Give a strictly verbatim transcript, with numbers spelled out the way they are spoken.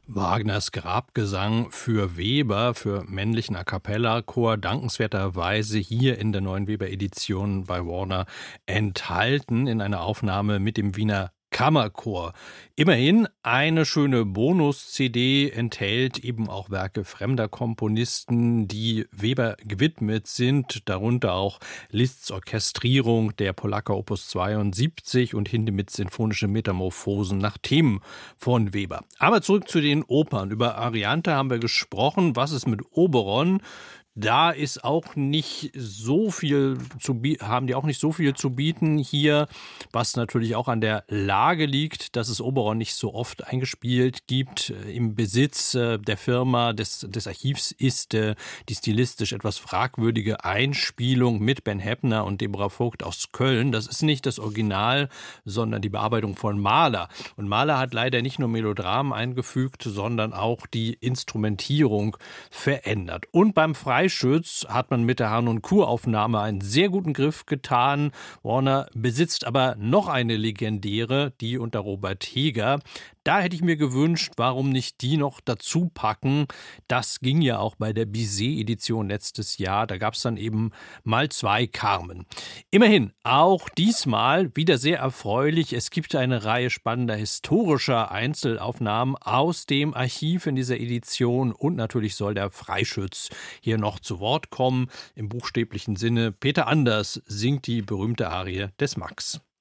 Wagners Grabgesang für Weber, für männlichen A cappella-Chor, dankenswerterweise hier in der neuen Weber-Edition bei Warner enthalten, in einer Aufnahme mit dem Wiener Kammerchor. Immerhin eine schöne Bonus-C D enthält eben auch Werke fremder Komponisten, die Weber gewidmet sind, darunter auch Liszt's Orchestrierung der Polacca Opus zweiundsiebzig und Hindemiths Sinfonische Metamorphosen nach Themen von Weber. Aber zurück zu den Opern. Über Ariante haben wir gesprochen. Was ist mit Oberon? Da ist auch nicht so viel zu bieten, haben die auch nicht so viel zu bieten hier, was natürlich auch an der Lage liegt, dass es Oberon nicht so oft eingespielt gibt. Im Besitz der Firma, des, des Archivs ist die stilistisch etwas fragwürdige Einspielung mit Ben Heppner und Deborah Vogt aus Köln. Das ist nicht das Original, sondern die Bearbeitung von Mahler. Und Mahler hat leider nicht nur Melodramen eingefügt, sondern auch die Instrumentierung verändert. Und beim Freischütz hat man mit der Harnoncourt-Aufnahme einen sehr guten Griff getan. Warner besitzt aber noch eine legendäre, die unter Robert Heger. Da hätte ich mir gewünscht, warum nicht die noch dazu packen. Das ging ja auch bei der Bizet-Edition letztes Jahr. Da gab es dann eben mal zwei Carmen. Immerhin, auch diesmal wieder sehr erfreulich. Es gibt eine Reihe spannender historischer Einzelaufnahmen aus dem Archiv in dieser Edition. Und natürlich soll der Freischütz hier noch zu Wort kommen. Im buchstäblichen Sinne, Peter Anders singt die berühmte Arie des Max.